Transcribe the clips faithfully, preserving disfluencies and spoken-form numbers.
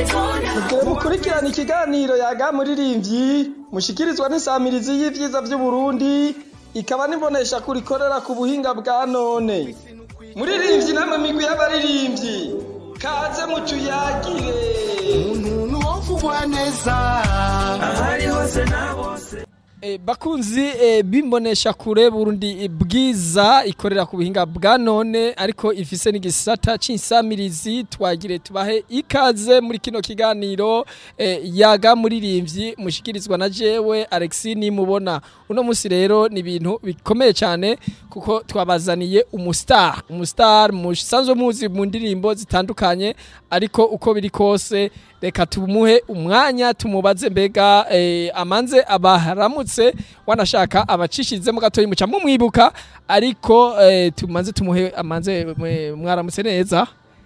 Mugire mukurikirana ikiganiro yaga muririmbyi mushikirizwa n'isamirizi y'ivyiza vy'u Burundi ikaba nibonesha kurikorera ku buhinga bwa none. Muririmbyi namwe migwi y'abaririmbyi kaze mutuyagire umuntu wovugwa neza ahari hose na bose. E, bakunzi e, bimbonesha kure Burundi bwiza ikorera ku buhinga bwa none ariko ifise n'igisata c'insamirizi twagire tubahe ikaze muri kino kiganiro e, yaga muririmbyi mushikirizwa na jewe Alexis nimubona. Uno musi rero ni ibintu bikomeye cyane kuko twabazaniye umustar umustar musanzwe muzi mu ndirimbo zitandukanye ariko uko biri kose reka tumuhe umwanya tumubaze mbega eh, amanze abaharamutse wanashaka abacishize mu gatoyi muca mumwibuka ariko eh, tumanze tumuhe amanze mwaramutse neza.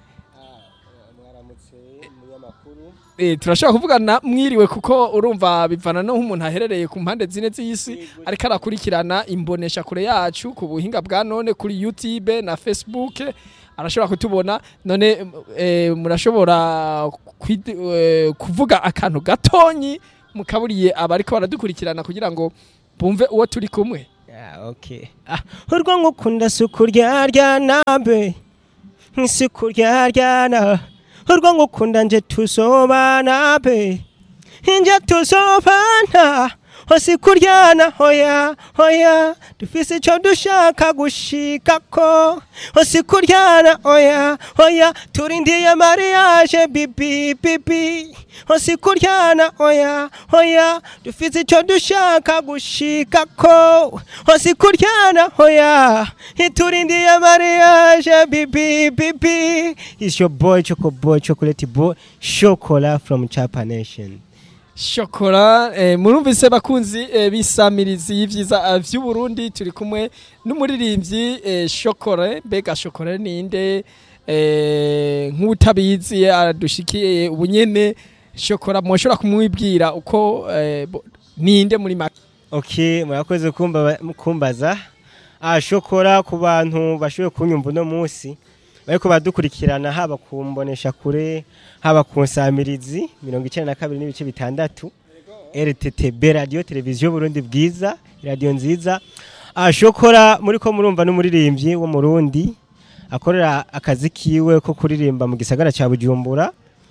Mwaramutse munyamakuru. Eh, turashaka kuvugana mwiriwe kuko urumva bivana no umuntu aherereye ku mpande zine z'isi ariko arakurikirana imbonesha kure yacu ku buhinga bwa none kuri YouTube na Facebook arashobora kutubona none eh, murashobora eh, kuvuga akantu gatonyi mukaburiye abariko baradukurikirana kugira ngo bumve uwo turi kumwe. Yeah, okay. Ah, urwo ngukunda sukurya rya nabe. Nsukurya rya na. Urwo ngukunda nje tusobana be. Inje tusobana. Hosi kuryana hoya hoya dufise ico dushaka gushika ko hosi kuryana hoya hoya turindiye mariage bibi bibi hosi kuryana hoya hoya dufise ico dushaka gushika ko hosi kuryana hoya turindiye mariage bibi bibi. It's your boy Choco Boy Chocolate Boy Chocola from Chapa Nation. Shokora eh, murumvise bakunzi eh, bisamirizi y'ivyiza vy'u Burundi turi kumwe n'umuririmbyi eh, Shokora mbega Shokora ninde eh, nk'utabizi adushikiye ubunyene Shokora mwoshora kumwibwira uko eh, ninde muri make. Okay, murakoze kumba kumbaza. Ah, Shokora ku bantu bashoboye kunyumva no munsi bariko badukurikirana haba kumbonesha kure haba kunsamirizi mirongo icenda na kabiri n'ibice bitandatu R T T B radio televiziyo Burundi bwiza radio nziza. Ah, Shokora muri ko murumva n'umuririmbyi wo mu Burundi akorera akazi kiwe ko kuririmba mu gisagara ca Bujumbura.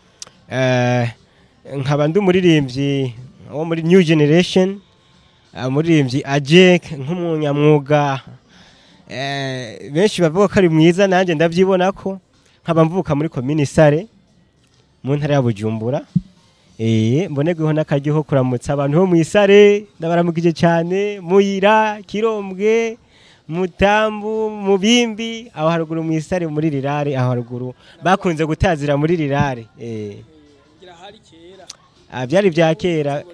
Eh nkaba ndi umuririmbyi wo muri New Generation, umuririmbyi Ajek nk'umunyamwuga. Eh benshi bavuga ko ari mwiza nanje ndavyibona ko nkaba mvuka muri commune Sare mu ntara ya Bujumbura. Eh mbonegweho nakaryo kuramutsa abantu bo mu Isare ndabaramukije cyane Muyira Kirombwe Mutambu Mubimbi aho haruguru mu Isare muri Rirare aho haruguru bakunze gutazira muri Rirare. Eh gira hari kera ah byari bya kera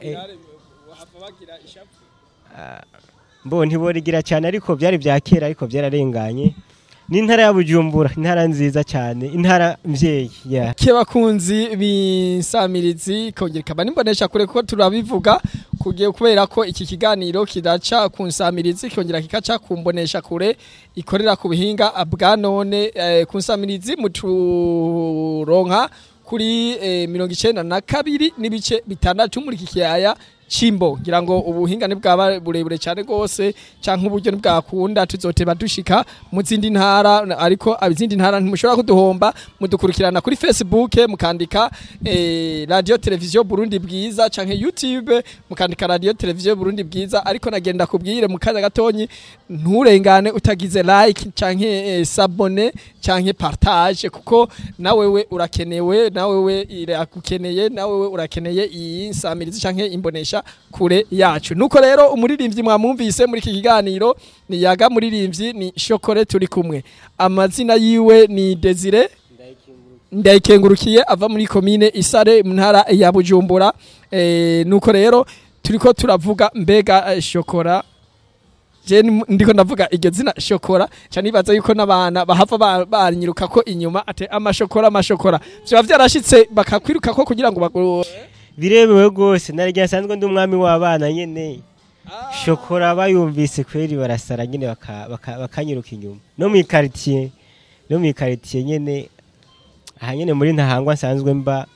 Mbo ntiborigira cyane ariko byari bya kera ariko byararenganye. Ni intara ya Bujumbura, intara nziza cyane, intara mvyeyi. Yeah. Kebakunzi binsamirizi kongera kaba nimbonesha kure ko turabivuga kugiye kubera ko iki kiganiro kidaca kunsamirizi kongera kikaca kumbonesha kure ikorera ku bihinga bwa none eh, kunsamirizi muturonka kuri eh, mirongo icenda na kabiri n'ibice bitandatu muri kikiyaya Chimbo ngira ngo ubuhinga bwaba burebure cyane gose canke uburyo bwakunda tuzoteba dushika mu zindi ntara ariko abizindi ntara ntimushobora kuduhomba mudukurikirana kuri Facebook mukandika eh, radio televiziyo Burundi bwiza canke YouTube mukandika radio televiziyo Burundi bwiza ariko nagenda kubwire mu kanya gatonyi nturengane utagize like canke eh, sabone canke partage kuko nawewe urakenewe nawewe irakukeneye nawewe urakeneye iyi nsamirizi canke imbonesha kure yacu. Nuko rero umuririmbyi mwamumvise muri iki kiganiro ni yaga muririmbyi ni Shokora turi kumwe. Amazina yiwe ni Desire Ndayikengurukiye ava muri commune Isare mu ntara ya Bujumbura. Eh nuko rero turiko turavuga mbega Shokora je ndiko ndavuga iryo zina Shokora cyane ibaza yuko nabana bahava banyiruka ko inyuma ate amashokora amashokora byo byarashitse bakakwiruka ko kugira ngo bagoro birebewe gose narya sanzwe ndi umwami w'abana nyene. Shokora bayumvise kweri barasara nyene bakanyiruka inyuma no mu quartier no mu quartier nyene aha nyene muri ntahangwa sanzwe mba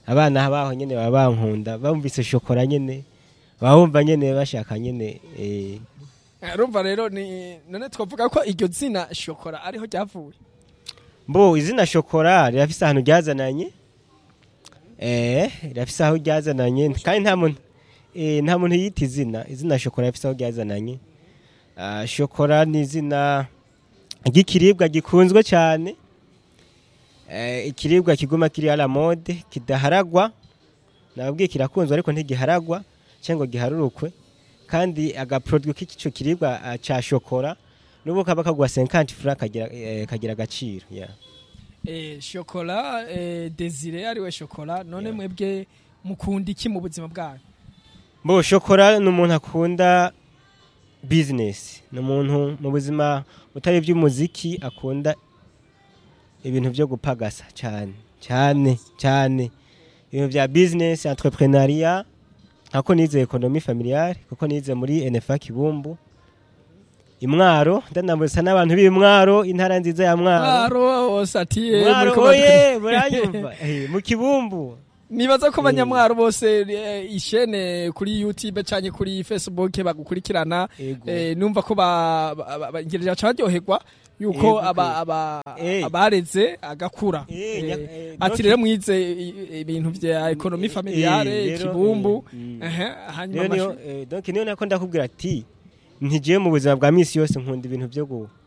abana baho nyene baba bankunda bumvise shokora nyene bawumva nyene bashaka nyene eh urumva rero ni none twavuga ko iryo zina shokora ariho ryavuye mbo izina shokora rirafise ahantu ryazananye eh rirafise aho ryazananye kandi nta muntu eh nta muntu yita izina izina shokora rirafise aho ryazananye ah shokora ni izina ry'ikiribwa gikunzwe cyane eh ikiribwa kiguma kiri ala mode kidaharagwa nababwiye kirakunzwe ariko ntigiharagwa cyangwa giharurukwe kandi aga produit k'ico kiribwa ca shokora nubo kaba kagwa cinquante francs kagira eh, kagira agaciro yeah. eh shokora eh, Desire ariwe shokora none yeah. Mwebwe mukunda iki mu buzima bwanyu Bo shokora n'umuntu akunda business n'umuntu mu buzima utari by'umuziki akunda ibintu byo gupagasa cyane cyane cyane ibintu bya business entrepreneuria ako nize economie familiale kuko nize muri N F A Kibumbu Imwaro ndanambuza n'abantu b'Imwaro intara nziza ya Mwaro Mwaro osatiye muri koye muranyumva eh mu Kibumbu nibaza ko abanyamwaro bose ishene kuri YouTube cyane kuri Facebook bagukurikirana eh numva ko bagirira cyaryoherwa yuko aba abareze agakura ati rero mwize ibintu bya economie familiale Kibumbu eh hanyuma donc niyo nako ndakubwira ati ntigiye mu buzima bwa misi yose nkunda ibintu byo